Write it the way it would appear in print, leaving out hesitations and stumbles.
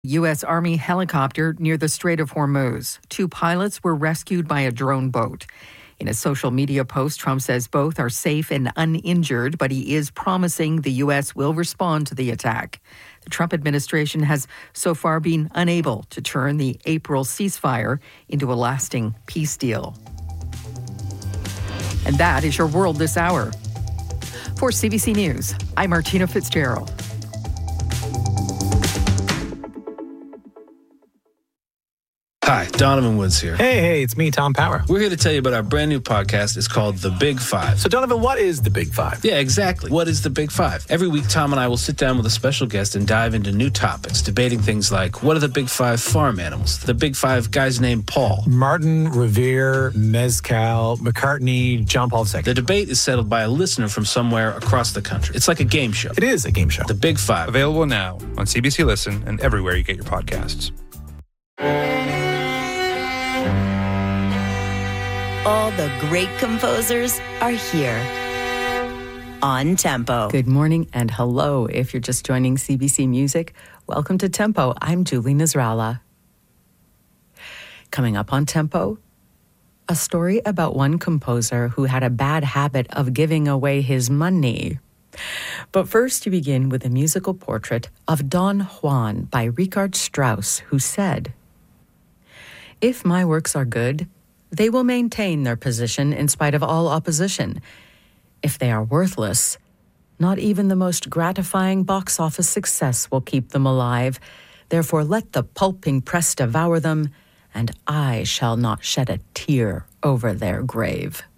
U.S. Army helicopter near the Strait of Hormuz. 2 pilots were rescued by a drone boat. In a social media post, Trump says both are safe and uninjured, but he is promising the U.S. will respond to the attack. The Trump administration has so far been unable to turn the April ceasefire into a lasting peace deal. And that is your world this hour. For CBC News, I'm Martina Fitzgerald. Hi, Donovan Woods here. Hey, it's me, Tom Power. We're here to tell you about our brand new podcast. It's called The Big Five. So, Donovan, what is The Big Five? Yeah, exactly. What is The Big Five? Every week, Tom and I will sit down with a special guest and dive into new topics, debating things like, what are the Big Five farm animals? The Big Five guys named Paul. Martin, Revere, Mezcal, McCartney, John Paul II. The debate is settled by a listener from somewhere across the country. It's like a game show. It is a game show. The Big Five. Available now on CBC Listen and everywhere you get your podcasts. All the great composers are here on Tempo. Good morning and hello. If you're just joining CBC Music, welcome to Tempo. I'm Julie Nasrallah. Coming up on Tempo, a story about one composer who had a bad habit of giving away his money. But first, you begin with a musical portrait of Don Juan by Richard Strauss, who said, "If my works are good, they will maintain their position in spite of all opposition. If they are worthless, not even the most gratifying box office success will keep them alive. Therefore let the pulping press devour them, and I shall not shed a tear over their grave."